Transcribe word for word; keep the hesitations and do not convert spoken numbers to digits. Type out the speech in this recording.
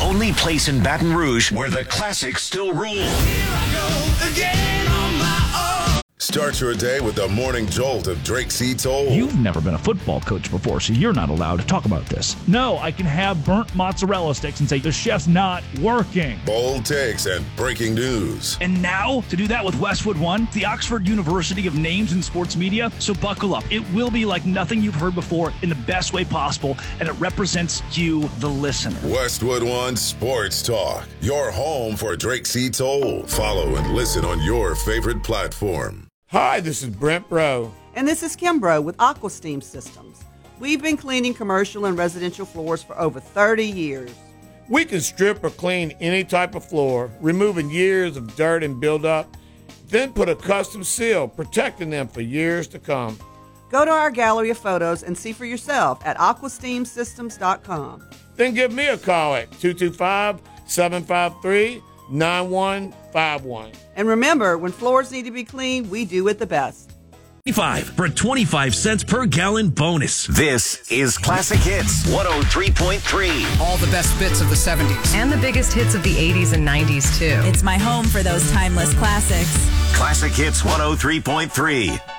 only place in Baton Rouge where the classics still rule. Here I go again on my own. Start your day with the morning jolt of Drake C. Toll. You've never been a football coach before, so you're not allowed to talk about this. No, I can have burnt mozzarella sticks and say the chef's not working. Bold takes and breaking news. And now, to do that with Westwood One, the Oxford University of Names in Sports Media, so buckle up. It will be like nothing you've heard before in the best way possible, and it represents you, the listener. Westwood One Sports Talk, your home for Drake C. Toll. Follow and listen on your favorite platform. Hi, this is Brent Bro. And this is Kim Bro with AquaSteam Systems. We've been cleaning commercial and residential floors for over thirty years. We can strip or clean any type of floor, removing years of dirt and buildup, then put a custom seal, protecting them for years to come. Go to our gallery of photos and see for yourself at aqua steam systems dot com. Then give me a call at two two five, seven five three, nine one five one. And remember, when floors need to be cleaned, we do it the best. twenty-five for a twenty-five cents per gallon bonus. This is Classic Hits one oh three point three. All the best bits of the seventies. And the biggest hits of the eighties and nineties, too. It's my home for those timeless classics. Classic Hits one oh three point three.